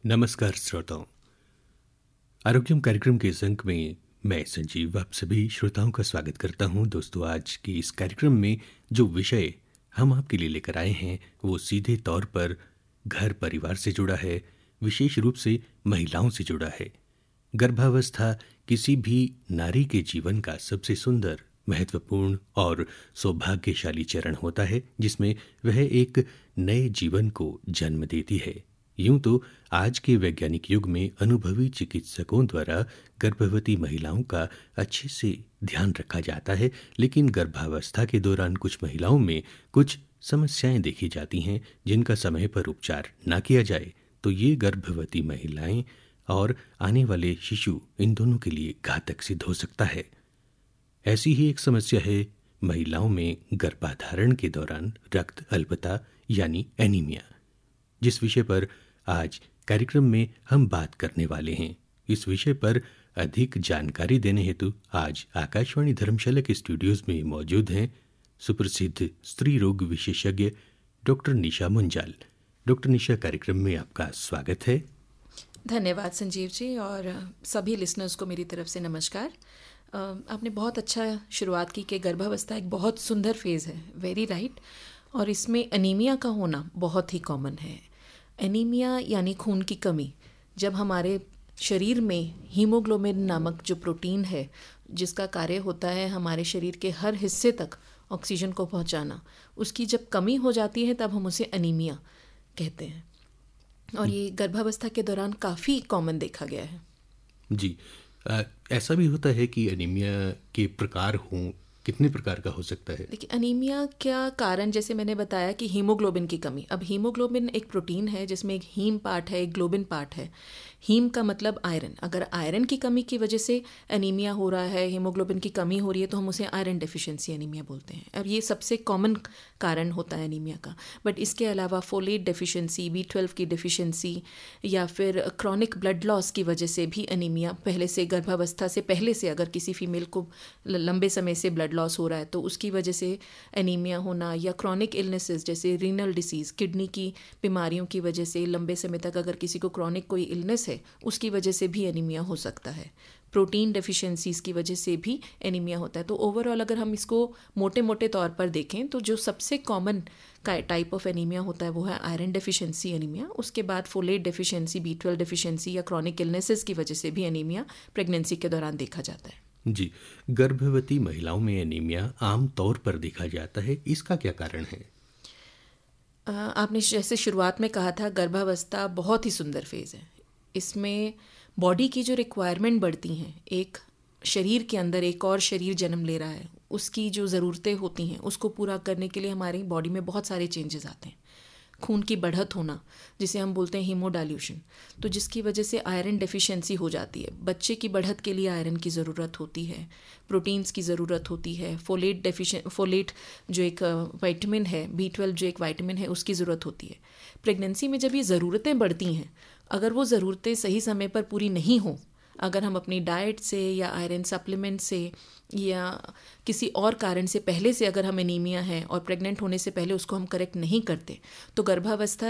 नमस्कार श्रोताओं। आरोग्यम कार्यक्रम के इस अंक में मैं संजीव आप सभी श्रोताओं का स्वागत करता हूं। दोस्तों, आज की इस कार्यक्रम में जो विषय हम आपके लिए लेकर आए हैं वो सीधे तौर पर घर परिवार से जुड़ा है, विशेष रूप से महिलाओं से जुड़ा है। गर्भावस्था किसी भी नारी के जीवन का सबसे सुंदर, महत्वपूर्ण और सौभाग्यशाली चरण होता है, जिसमें वह एक नए जीवन को जन्म देती है। यूं तो आज के वैज्ञानिक युग में अनुभवी चिकित्सकों द्वारा गर्भवती महिलाओं का अच्छे से ध्यान रखा जाता है, लेकिन गर्भावस्था के दौरान कुछ महिलाओं में कुछ समस्याएं देखी जाती हैं, जिनका समय पर उपचार ना किया जाए तो ये गर्भवती महिलाएं और आने वाले शिशु इन दोनों के लिए घातक सिद्ध हो सकता है। ऐसी ही एक समस्या है महिलाओं में गर्भाधारण के दौरान रक्त अल्पता यानी एनीमिया, जिस विषय पर आज कार्यक्रम में हम बात करने वाले हैं। इस विषय पर अधिक जानकारी देने हेतु आज आकाशवाणी धर्मशाला के स्टूडियोज में मौजूद हैं सुप्रसिद्ध स्त्री रोग विशेषज्ञ डॉक्टर निशा मुंजाल। डॉक्टर निशा, कार्यक्रम में आपका स्वागत है। धन्यवाद संजीव जी, और सभी लिसनर्स को मेरी तरफ से नमस्कार। आपने बहुत अच्छा शुरुआत की कि गर्भावस्था एक बहुत सुंदर फेज़ है, वेरी राइट। और इसमें अनीमिया का होना बहुत ही कॉमन है। एनीमिया यानी खून की कमी, जब हमारे शरीर में हीमोग्लोबिन नामक जो प्रोटीन है जिसका कार्य होता है हमारे शरीर के हर हिस्से तक ऑक्सीजन को पहुंचाना, उसकी जब कमी हो जाती है तब हम उसे अनीमिया कहते हैं। और ये गर्भावस्था के दौरान काफ़ी कॉमन देखा गया है। जी, ऐसा भी होता है कि एनीमिया के प्रकार हों, कितने प्रकार का हो सकता है? देखिए, अनीमिया का कारण जैसे मैंने बताया कि हीमोग्लोबिन की कमी। अब हीमोग्लोबिन एक प्रोटीन है जिसमें एक हीम पार्ट है, एक ग्लोबिन पार्ट है। हीम का मतलब आयरन। अगर आयरन की कमी की वजह से एनीमिया हो रहा है, हीमोग्लोबिन की कमी हो रही है, तो हम उसे आयरन डेफिशिएंसी एनीमिया बोलते हैं। अब ये सबसे कॉमन कारण होता है एनीमिया का। बट इसके अलावा फोलेट डेफिशिएंसी, B12 की डेफिशिएंसी या फिर क्रॉनिक ब्लड लॉस की वजह से भी एनीमिया, पहले से गर्भावस्था से पहले से अगर किसी फीमेल को लंबे समय से ब्लड लॉस हो रहा है तो उसकी वजह से एनीमिया होना, या क्रॉनिक इलनेसेस जैसे रीनल डिसीज़, किडनी की बीमारियों की वजह से लंबे समय तक अगर किसी को क्रॉनिक कोई इलनेस है उसकी वजह से भी एनीमिया हो सकता है। प्रोटीन डेफिशिएंसीज की वजह से भी एनीमिया होता है। तो ओवरऑल अगर हम इसको मोटे मोटे तौर पर देखें तो जो सबसे कॉमन टाइप ऑफ एनीमिया होता है वो है आयरन डेफिशिएंसी एनीमिया। उसके बाद फोलेट डेफिशिएंसी, B12 डेफिशिएंसी या क्रॉनिक इलनेसेस की वजह से भी एनीमिया प्रेगनेंसी के दौरान देखा जाता है। जी, गर्भवती महिलाओं में एनीमिया आम तौर पर देखा जाता है, इसका क्या कारण है? आपने जैसे शुरुआत में कहा था, गर्भावस्था बहुत ही सुंदर फेज़ है। इसमें बॉडी की जो रिक्वायरमेंट बढ़ती हैं, एक शरीर के अंदर एक और शरीर जन्म ले रहा है, उसकी जो ज़रूरतें होती हैं उसको पूरा करने के लिए हमारी बॉडी में बहुत सारे चेंजेस आते हैं। खून की बढ़त होना, जिसे हम बोलते हैं हीमोडाइल्यूशन, तो जिसकी वजह से आयरन डेफिशिएंसी हो जाती है। बच्चे की बढ़त के लिए आयरन की ज़रूरत होती है, प्रोटीन्स की ज़रूरत होती है, फोलेट जो एक विटामिन है, B12 जो एक विटामिन है, उसकी ज़रूरत होती है। प्रेगनेंसी में जब ये ज़रूरतें बढ़ती हैं, अगर वो ज़रूरतें सही समय पर पूरी नहीं हों, अगर हम अपनी डाइट से या आयरन सप्लीमेंट से या किसी और कारण से पहले से अगर हम एनीमिया है और प्रेग्नेंट होने से पहले उसको हम करेक्ट नहीं करते, तो गर्भावस्था